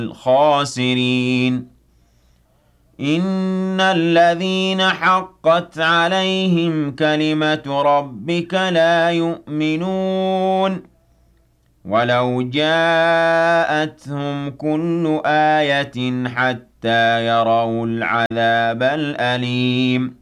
الخاسرين إن الذين حقت عليهم كلمة ربك لا يؤمنون ولو جاءتهم كل آية حتى يروا العذاب الأليم